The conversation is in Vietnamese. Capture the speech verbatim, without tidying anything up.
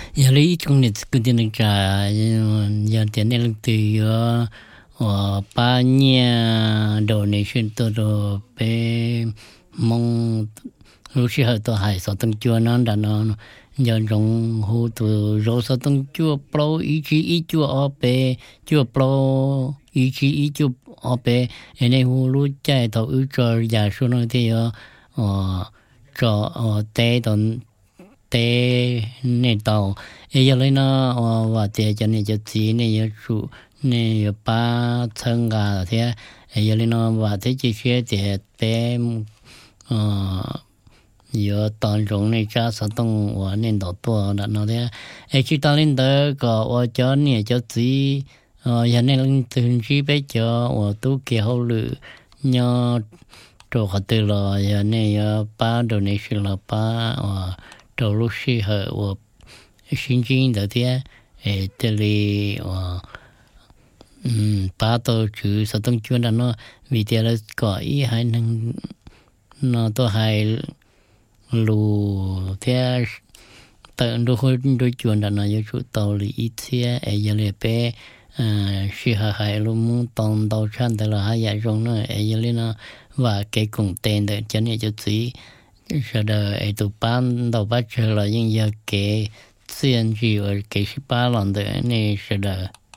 giờ lấy trong này cứ tiền được trả giờ tiền này từ giờ ờ ba nhà donation từ đó về mong lúc xưa hơi tôi hay sợ tăng chua nó đã nó giờ trong hồ từ rồi sợ tăng chua pro ý chí ý chua ở bên chua pro ý chí ý chua ở bên này hồ lúc chạy tàu ư cho giả số nó thì ờ cho ờ tê tận tê này tàu ấy giờ lấy nó và tê cho này cho gì này giờ chủ này ba thân gà thế ấy giờ lấy nó và thế chỉ xe tê tê ờ giờ toàn rộng này cha sao tông và nên đổ tua đặt nó thế ấy chỉ ta lên đó có ở chỗ này cho gì ờ giờ này lên thường chỉ biết cho và tu kia hậu lự nhờ đồ khát từ là giờ này ba donation là ba và đồ lúc xí hệ và sinh viên đó thế ấy thế li và um ba tổ chức sao tông chuyên đó nó vì thế là có ý hay năng nó tôi hay lù thế tự đôi khi đôi chuyện đó nó như chút tàu lý ít thế ấy giờ này bé xí hà hải luôn muốn tòng tàu chăn từ là hai giờ trong nó ấy giờ này nó và cái cùng tên đấy cho nên cho gì sau đó ấy tụ ban đầu bắt đầu là những giờ cái tiền gì ở cái ship ba lần đấy này sau đó